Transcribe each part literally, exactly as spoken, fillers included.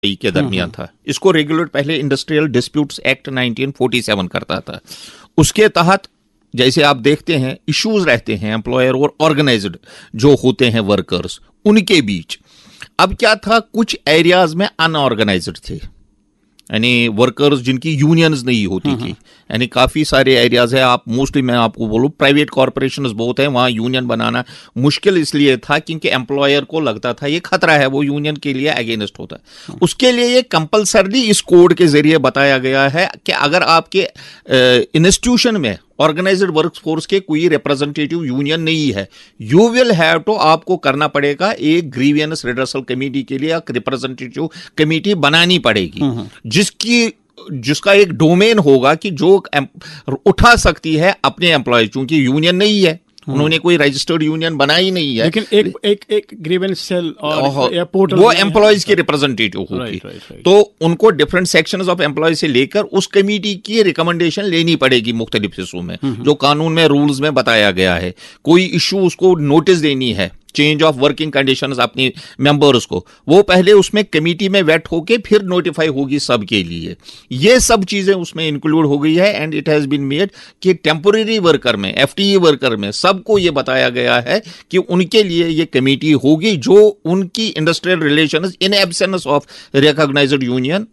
के दरमियान था। इसको रेगुलेट पहले industrial disputes act nineteen forty seven करता था। उसके तहत जैसे आप देखते हैं इश्यूज रहते हैं एम्प्लॉयर और ऑर्गेनाइज्ड जो होते हैं वर्कर्स उनके बीच। अब क्या था, कुछ एरियाज में अनऑर्गेनाइज्ड थे, यानी वर्कर्स जिनकी यूनियंस नहीं होती थी, यानी काफी सारे एरियाज है। आप मोस्टली मैं आपको बोलूं प्राइवेट कॉर्पोरेशंस बहुत हैं, वहां यूनियन बनाना मुश्किल इसलिए था क्योंकि एम्प्लॉयर को लगता था ये खतरा है, वो यूनियन के लिए अगेंस्ट होता है। उसके लिए ये कंपलसरली इस कोड के जरिए बताया गया है कि अगर आपके इंस्टीट्यूशन में ऑर्गेनाइज्ड वर्कफोर्स के कोई रिप्रेजेंटेटिव यूनियन नहीं है, यू विल हैव टू आपको करना पड़ेगा एक ग्रीवियंस रिड्रेसल कमेटी के लिए एक रिप्रेजेंटेटिव कमेटी बनानी पड़ेगी, जिसकी जिसका एक डोमेन होगा कि जो उठा सकती है अपने एम्प्लॉय, चूंकि यूनियन नहीं है, उन्होंने कोई रजिस्टर्ड यूनियन बनाई नहीं है, लेकिन एक एक एक ग्रीवेंस सेल और या पोर्टल वो एम्प्लॉयज की रिप्रेजेंटेटिव होगी। तो उनको डिफरेंट सेक्शंस ऑफ एम्प्लॉय से लेकर उस कमेटी की रिकमेंडेशन लेनी पड़ेगी मुख्तलिफ हिस्सों में, जो कानून में रूल्स में बताया गया है। कोई इशू उसको नोटिस देनी है, चेंज ऑफ वर्किंग कंडीशंस अपनी मेंबर्स को, वो पहले उसमें कमेटी में वेट होके फिर नोटिफाई होगी सबके लिए। ये सब चीजें उसमें इंक्लूड हो गई है and it has been made कि टेम्पोरेरी वर्कर में, एफटीई वर्कर में सबको ये बताया गया है कि उनके लिए ये कमेटी होगी जो उनकी industrial relations in absence of recognised union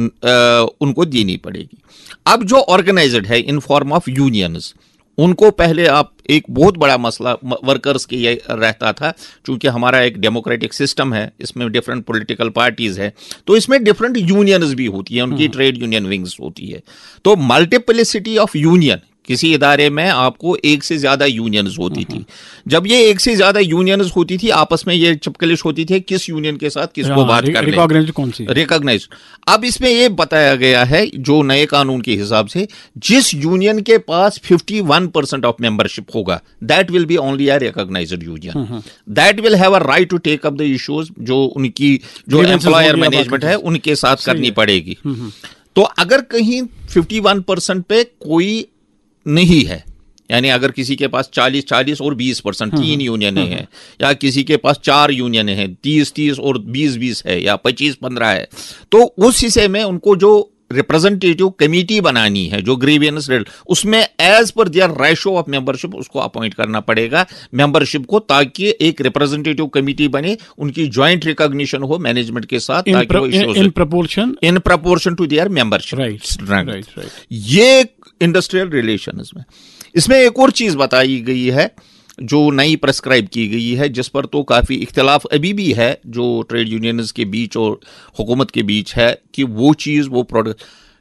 उनको देनी पड़ेगी। अब जो ऑर्गेनाइज्ड है इन फॉर्म ऑफ यूनियंस, उनको पहले आप एक बहुत बड़ा मसला वर्कर्स के ये रहता था, चूंकि हमारा एक डेमोक्रेटिक सिस्टम है, इसमें डिफरेंट पॉलिटिकल पार्टीज है, तो इसमें डिफरेंट यूनियंस भी होती है, उनकी ट्रेड यूनियन विंग्स होती है। तो मल्टीप्लिसिटी ऑफ यूनियन, किसी इदारे में आपको एक से ज्यादा यूनियंस होती थी। जब ये एक से ज्यादा यूनियंस होती थी, आपस में ये चिपकलिश होती थी किस यूनियन के साथ किसको बात करनी, रिकॉग्नाइज्ड कौन सी, रिकॉग्नाइज्ड। अब इसमें ये बताया गया है जो नए कानून के हिसाब से, जिस यूनियन के पास इक्यावन परसेंट ऑफ मेंबरशिप होगा, that will be only a recognised union, that will have a right to take up the issues जो उनकी जो एम्प्लॉयर मैनेजमेंट है उनके साथ करनी पड़ेगी। तो अगर कहीं इक्यावन परसेंट पे कोई नहीं है, यानी अगर किसी के पास चालीस चालीस और बीस परसेंट तीन यूनियन है, या किसी के पास चार यूनियन है, तीस तीस और बीस बीस है, या पच्चीस पंद्रह है, तो उस हिस्से में उनको जो रिप्रेजेंटेटिव कमेटी बनानी है, जो ग्रीवियंस रेल, उसमें as per there ratio of membership उसको अपॉइंट करना पड़ेगा मेंबरशिप को, ताकि एक रिप्रेजेंटेटिव कमेटी बने, उनकी ज्वाइंट रिकॉग्निशन हो मैनेजमेंट के साथ, ताकि in proportion in proportion to their membership. Right, ये इंडस्ट्रियल रिलेशंस में। इसमें एक और चीज बताई गई है जो नई प्रेस्क्राइब की गई है, जिस पर तो काफी इख्तिलाफ अभी भी है जो ट्रेड यूनियंस के बीच और हुकूमत के बीच है, कि वो चीज वो प्रोडक्ट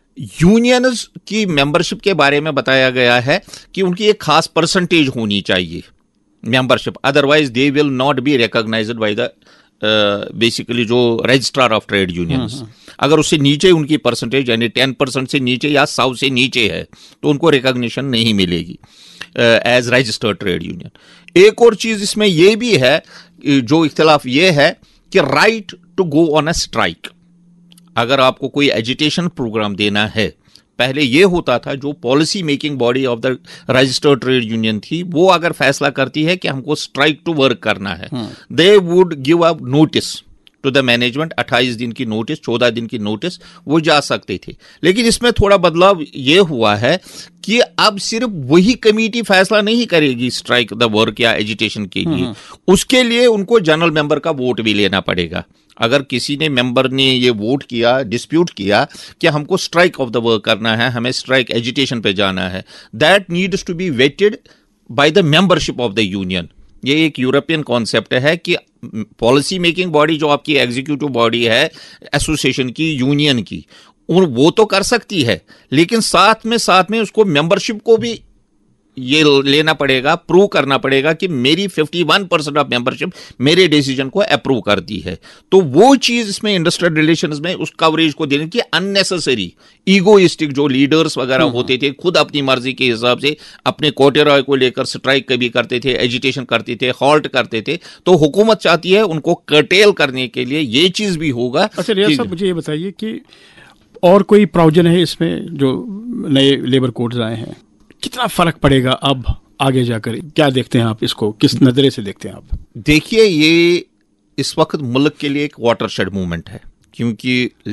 यूनियंस की मेंबरशिप के बारे में बताया गया है कि उनकी एक खास परसेंटेज होनी चाहिए membership, otherwise they will not be recognised by the basically जो रजिस्ट्रार ऑफ ट्रेड यूनियंस। अगर उससे नीचे उनकी परसेंटेज यानी टेन परसेंट से नीचे या सौ से नीचे है तो उनको रिकॉग्निशन नहीं मिलेगी एज रजिस्टर्ड ट्रेड यूनियन। एक और चीज इसमें यह भी है, जो इख्तिलाफ ये है कि right to go on a strike, अगर आपको कोई एजिटेशन प्रोग्राम देना है, पहले यह होता था जो policy making body of the registered trade union थी, वो अगर फैसला करती है कि हमको स्ट्राइक टू वर्क करना है, they would give a notice to the management, अट्ठाईस दिन की नोटिस, चौदह दिन की नोटिस, वो जा सकते थे। लेकिन इसमें थोड़ा बदलाव यह हुआ है कि अब सिर्फ वही कमेटी फैसला नहीं करेगी स्ट्राइक द वर्क या एजिटेशन के लिए, उसके लिए उनको जनरल मेंबर का वोट भी लेना पड़ेगा। अगर किसी ने मेंबर ने ये वोट किया, डिस्प्यूट किया कि हमको स्ट्राइक ऑफ द वर्क करना है, हमें स्ट्राइक एजिटेशन पे जाना है, that needs to be weighted by the membership of the union. ये एक यूरोपियन कॉन्सेप्ट है कि पॉलिसी मेकिंग बॉडी जो आपकी एग्जीक्यूटिव बॉडी है एसोसिएशन की, यूनियन की, वो तो कर सकती है, लेकिन साथ में साथ में उसको मेंबरशिप को भी ये लेना पड़ेगा, प्रूव करना पड़ेगा कि मेरी इक्यावन परसेंट ऑफ मेंबरशिप मेरे डिसीजन को अप्रूव करती है। तो वो चीज इसमें इंडस्ट्रियल रिलेशंस में उस कवरेज को देने की अननेसेसरी ईगोइस्टिक जो लीडर्स वगैरह होते थे, खुद अपनी मर्जी के हिसाब से अपने कोटेरॉय को लेकर स्ट्राइक कभी करते थे, एजिटेशन करते थे, हॉल्ट करते थे, तो हुकूमत चाहती है उनको कर्टेल करने के लिए ये चीज भी होगा। अच्छा रियाज साहब, मुझे ये बताइए कि और कोई प्रोविजन है इसमें जो नए लेबर कोड्स आए हैं, कितना फर्क पड़ेगा अब आगे जाकर, क्या देखते हैं आप इसको, किस नजरे से देखते हैं आप? देखिए, ये इस वक्त मुल्क के लिए एक वाटरशेड मूवमेंट है, क्योंकि